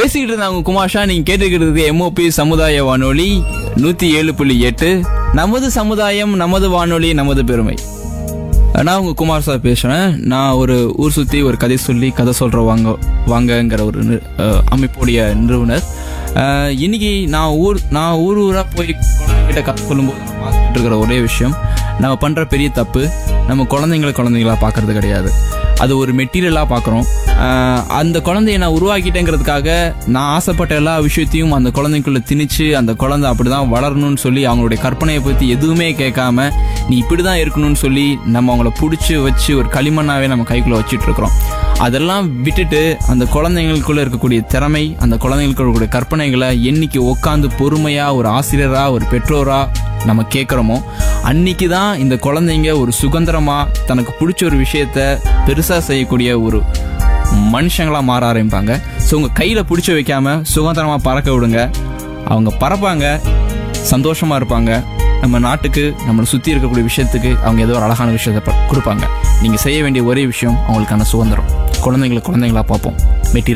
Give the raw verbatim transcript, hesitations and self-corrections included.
பேசிக்கிட்டு இருந்தாங்க குமாஷா. நீங்க கேட்டுக்கிறது எம்ஓபி சமுதாய வானொலி நூத்தி ஏழு புள்ளி எட்டு. நமது சமுதாயம், நமது வானொலி, நமது பெருமை. நான் உங்க குமார் சார் பேசுறேன். நான் ஒரு ஊர் சுத்தி ஒரு கதை சொல்லி கதை சொல்ற வாங்க வாங்கங்கிற ஒரு அமைப்புடைய நிறுவனர். இன்னைக்கு நான் ஊர் நான் ஊர் ஊரா போய் கிட்ட கதை சொல்லும்போது நான் பார்த்துட்டு இருக்கிற ஒரே விஷயம், நம்ம பண்ற பெரிய தப்பு, நம்ம குழந்தைங்களை குழந்தைங்களா பார்க்கறது கிடையாது. அது ஒரு மெட்டீரியலாக பார்க்குறோம். அந்த குழந்தைய நான் உருவாக்கிட்டேங்கிறதுக்காக நான் ஆசைப்பட்ட எல்லா விஷயத்தையும் அந்த குழந்தைக்குள்ளே திணிச்சு அந்த குழந்தை அப்படி தான் வளரணும்னு சொல்லி அவங்களுடைய கற்பனையை பற்றி எதுவுமே கேட்காம நீ இப்படி தான் இருக்கணும்னு சொல்லி நம்ம அவங்கள பிடிச்சி வச்சு ஒரு களிமண்ணாவே நம்ம கைக்குள்ளே வச்சுட்டு இருக்கிறோம். அதெல்லாம் விட்டுட்டு அந்த குழந்தைங்களுக்குள்ள இருக்கக்கூடிய திறமை, அந்த குழந்தைங்களுக்கு இருக்கக்கூடிய கற்பனைகளை என்னைக்கு உட்காந்து பொறுமையா ஒரு ஆசிரியரா ஒரு பெற்றோரா நம்ம கேட்குறோமோ அன்னைக்கு தான் இந்த குழந்தைங்க ஒரு சுதந்திரமா தனக்கு பிடிச்ச ஒரு விஷயத்த பெருசா செய்யக்கூடிய ஒரு மனுஷங்களா மாற ஆரம்பிப்பாங்க. ஸோ உங்க கையில பிடிச்சி வைக்காம சுதந்திரமா பறக்க விடுங்க. அவங்க பறப்பாங்க, சந்தோஷமா இருப்பாங்க. நம்ம நாட்டுக்கு, நம்மளை சுற்றி இருக்கக்கூடிய விஷயத்துக்கு அவங்க ஏதோ ஒரு அழகான விஷயத்தை கொடுப்பாங்க. நீங்கள் செய்ய வேண்டிய ஒரே விஷயம் அவங்களுக்கான சுதந்திரம். குழந்தைங்களை குழந்தைங்களா பார்ப்போம்.